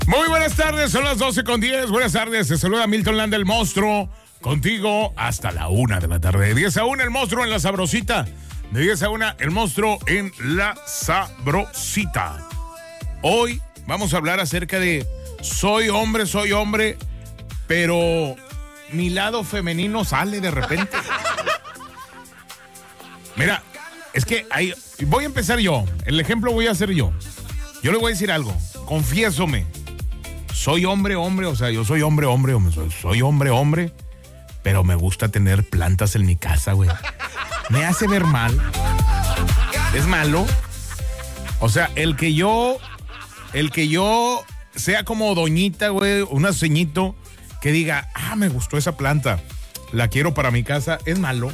Muy buenas tardes, son las 12:10. Buenas tardes, se saluda Milton Landa, el monstruo. Contigo hasta la 1 de la tarde. De 10 a 1, el monstruo en la sabrosita. De 10 a 1, el monstruo en la sabrosita. Hoy vamos a hablar acerca de soy hombre, pero mi lado femenino sale de repente. Mira, es que voy a empezar yo. El ejemplo voy a hacer yo. Yo le voy a decir algo. Confiésome. Soy hombre, o sea, yo soy hombre, soy hombre, pero me gusta tener plantas en mi casa, güey. Me hace ver mal. ¿Es malo? O sea, el que yo sea como doñita, güey, una ceñito que diga, me gustó esa planta, la quiero para mi casa, ¿es malo?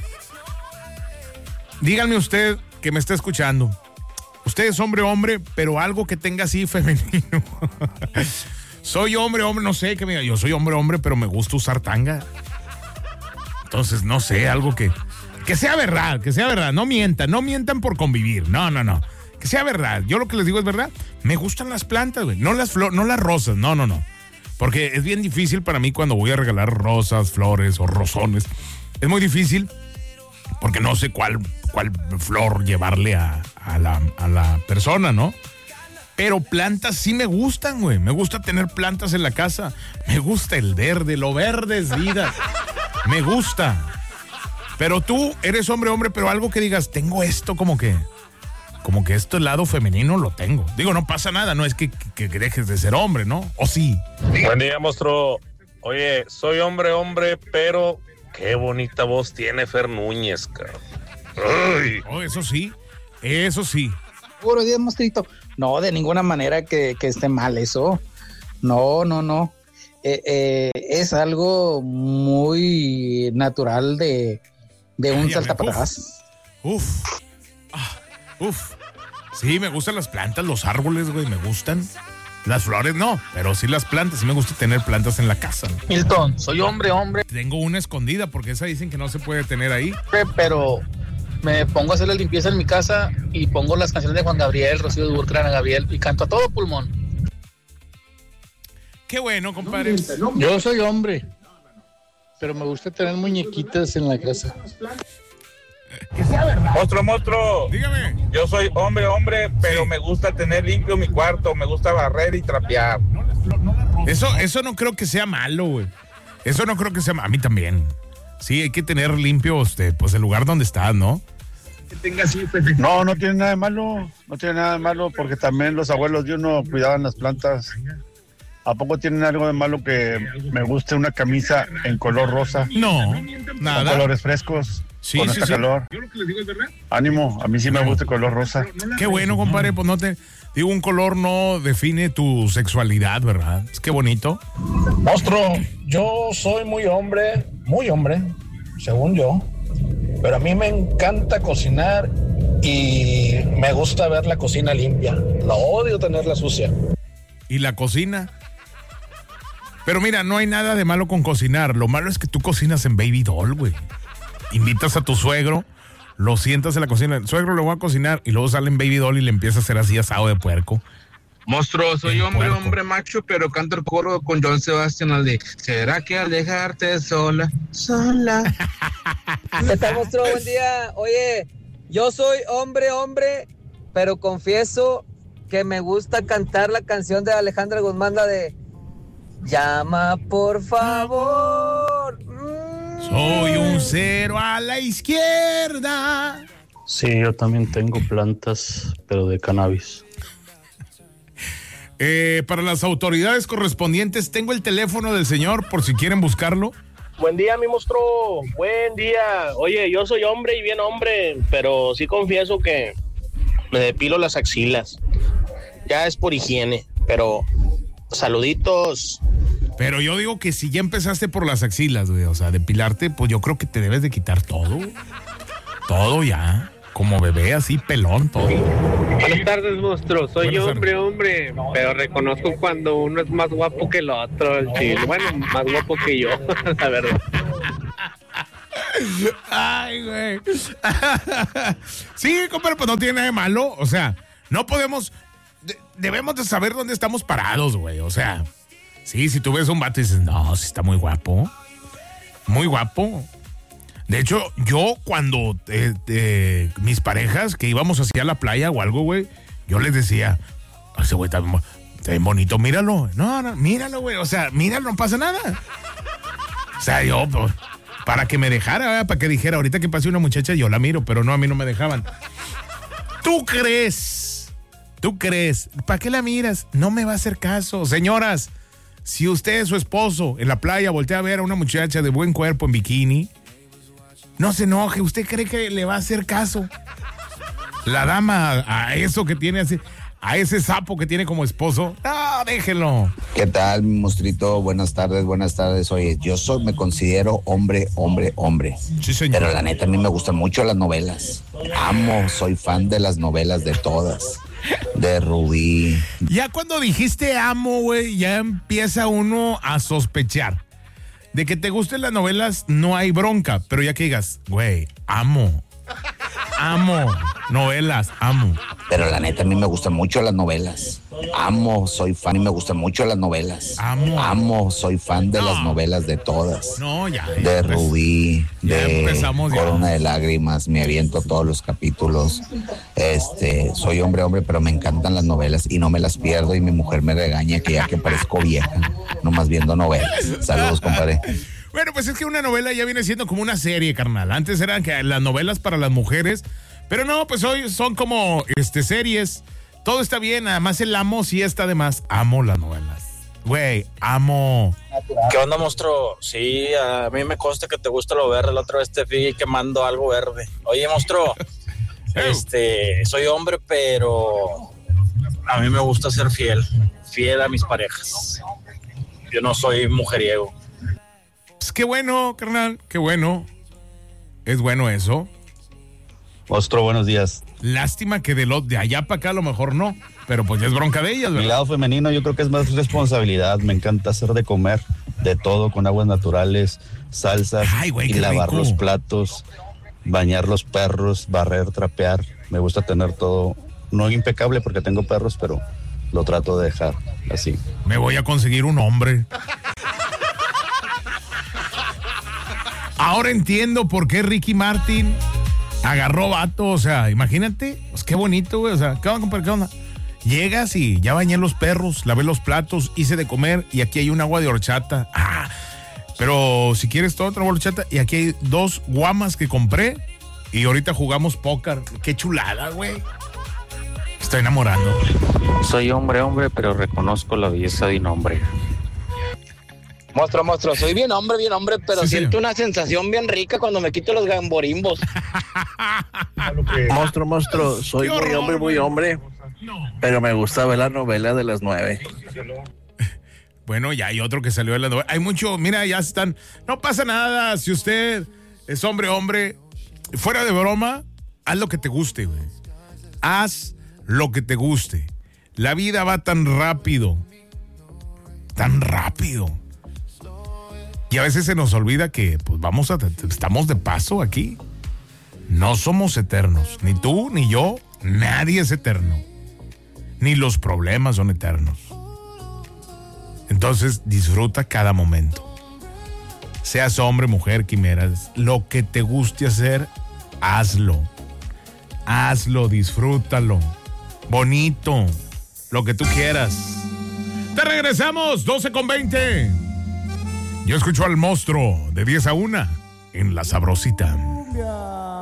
Díganme usted que me está escuchando. Usted es hombre, pero algo que tenga así femenino. Soy hombre, no sé, que me diga, yo soy hombre, pero me gusta usar tanga. Entonces, no sé, algo que sea verdad, no mientan por convivir, no, que sea verdad. Yo lo que les digo es verdad, me gustan las plantas, güey, no las rosas, no, porque es bien difícil para mí cuando voy a regalar rosas, flores o rosones, es muy difícil porque no sé cuál flor llevarle a la persona, ¿no? Pero plantas sí me gustan, güey. Me gusta tener plantas en la casa. Me gusta el verde. Lo verde es vida. Me gusta. Pero tú eres hombre, pero algo que digas, tengo esto como que este lado femenino lo tengo. Digo, no pasa nada. No es que dejes de ser hombre, ¿no? ¿O sí? Buen día, monstruo. Oye, soy hombre, pero qué bonita voz tiene Fer Núñez, cabrón. Ay. Oh, eso sí. Buenos días, monstruito. No, de ninguna manera que esté mal eso. No. Es algo muy natural de un saltapatas. Uf. Sí, me gustan las plantas, los árboles, güey, me gustan. Las flores no, pero sí las plantas. Sí me gusta tener plantas en la casa, ¿no? Milton, soy hombre. Tengo una escondida porque esa dicen que no se puede tener ahí. Pero me pongo a hacer la limpieza en mi casa y pongo las canciones de Juan Gabriel, Rocío Dúrcal, Ana Gabriel y canto a todo pulmón. Qué bueno, compadre. Yo soy hombre, pero me gusta tener muñequitas en la casa. Monstruo. Dígame. Yo soy hombre, pero me gusta tener limpio mi cuarto, me gusta barrer y trapear. Eso no creo que sea malo, güey. Eso no creo que sea malo. A mí también. Sí, hay que tener limpio, pues el lugar donde estás, ¿no? No tiene nada de malo. No tiene nada de malo porque también los abuelos de uno cuidaban las plantas. ¿A poco tienen algo de malo que me guste una camisa en color rosa? No, nada. Con colores frescos. Sí, con sí. calor. Yo lo que les digo es verdad. Ánimo, a mí sí me gusta el color rosa. Qué bueno, compadre, pues un color no define tu sexualidad, ¿verdad? Es que bonito. Monstruo, yo soy muy hombre, según yo, pero a mí me encanta cocinar y me gusta ver la cocina limpia. No odio tenerla sucia. ¿Y la cocina? Pero mira, no hay nada de malo con cocinar. Lo malo es que tú cocinas en Baby Doll, güey. Invitas a tu suegro, lo sientas en la cocina. El suegro le voy a cocinar y luego sale en Baby Doll y le empieza a hacer así asado de puerco. Monstruo, soy hombre macho, pero canto el coro con John Sebastián al de ¿será que al dejarte sola? ¿Qué tal, monstruo? Buen día. Oye, yo soy hombre, pero confieso que me gusta cantar la canción de Alejandra Guzmán, la de llama por favor. Soy un cero a la izquierda. Sí, yo también tengo plantas, pero de cannabis. Para las autoridades correspondientes, tengo el teléfono del señor por si quieren buscarlo. Buen día, mi monstruo. Buen día. Oye, yo soy hombre y bien hombre, pero sí confieso que me depilo las axilas. Ya es por higiene, pero saluditos. Pero yo digo que si ya empezaste por las axilas, güey, o sea, depilarte, pues yo creo que te debes de quitar todo. Todo ya. Como bebé, así, pelón, todo. Buenas tardes, monstruo. Soy Buenas hombre, pero reconozco cuando uno es más guapo que el otro, el chile. Bueno, más guapo que yo, la verdad. Ay, güey. Sí, compadre, pues no tiene nada de malo. O sea, no podemos... debemos de saber dónde estamos parados, güey. O sea, sí, si tú ves a un vato y dices, no, sí está muy guapo. Muy guapo. De hecho, yo cuando mis parejas que íbamos hacia la playa o algo, güey, yo les decía, ese güey está bien bonito, míralo. No, míralo, güey. O sea, míralo, no pasa nada. O sea, yo, pues, para que me dejara, ¿verdad? Para que dijera, ahorita que pase una muchacha, yo la miro, pero no, a mí no me dejaban. ¿Tú crees? ¿Para qué la miras? No me va a hacer caso. Señoras, si usted es su esposo en la playa voltea a ver a una muchacha de buen cuerpo en bikini, no se enoje. ¿Usted cree que le va a hacer caso? La dama a eso que tiene así, a ese sapo que tiene como esposo, no, déjelo. ¿Qué tal, mi monstruito? Buenas tardes. Oye, yo me considero hombre. Sí, señor. Pero la neta, a mí me gustan mucho las novelas. Soy fan de las novelas de todas. De Rubí. Ya cuando dijiste amo, güey, ya empieza uno a sospechar. De que te gusten las novelas no hay bronca, pero ya que digas, güey, amo novelas, amo. Pero la neta, a mí me gustan mucho las novelas. Soy fan y me gustan mucho las novelas. Soy fan de las novelas de todas. No, ya. De Rubí, de Corona ya. de Lágrimas, me aviento todos los capítulos. Soy hombre, pero me encantan las novelas y no me las pierdo y mi mujer me regaña que ya que parezco vieja, nomás viendo novelas. Saludos, compadre. Bueno, pues es que una novela ya viene siendo como una serie, carnal. Antes eran que las novelas para las mujeres, pero no, pues hoy son como series. Todo está bien, además el amo sí está de más. Amo las novelas. Güey, amo. ¿Qué onda, monstruo? Sí, a mí me consta que te gusta lo verde. La otra vez te fui quemando algo verde. Oye, monstruo, soy hombre, pero a mí me gusta ser fiel a mis parejas. Yo no soy mujeriego. Pues qué bueno, carnal, qué bueno. Es bueno eso. Monstruo, buenos días. Lástima que de allá para acá a lo mejor no, pero pues ya es bronca de ellas, ¿verdad? Mi lado femenino yo creo que es más responsabilidad. Me encanta hacer de comer, de todo, con aguas naturales, salsas. Ay, güey, y qué lavar rico. los platos, bañar los perros, barrer, trapear. Me gusta tener todo, no impecable porque tengo perros, pero lo trato de dejar así. Me voy a conseguir un hombre. Ahora entiendo por qué Ricky Martin agarró vato, o sea, imagínate, pues qué bonito, güey, o sea, ¿qué onda, compadre? ¿Qué onda? Llegas y ya bañé los perros, lavé los platos, hice de comer y aquí hay un agua de horchata. Pero si quieres toda otra horchata y aquí hay 2 guamas que compré y ahorita jugamos póker. Qué chulada, güey. Estoy enamorando. Soy hombre, pero reconozco la belleza de un hombre. Monstruo, soy bien hombre, pero Sí, siento señor. una sensación bien rica cuando me quito los gamborimbos. Monstruo, soy muy hombre, pero me gusta ver la novela de las 9. Bueno, ya hay otro que salió de la novela. Hay mucho, mira, ya están. No pasa nada. Si usted es hombre, fuera de broma, haz lo que te guste, güey. Haz lo que te guste. La vida va tan rápido. Y a veces se nos olvida que, pues estamos de paso aquí. No somos eternos. Ni tú, ni yo, nadie es eterno. Ni los problemas son eternos. Entonces, disfruta cada momento. Seas hombre, mujer, quimeras, lo que te guste hacer, hazlo. Hazlo, disfrútalo. Bonito. Lo que tú quieras. Te regresamos, 12:20. Yo escucho al monstruo de 10 a 1 en La Sabrosita.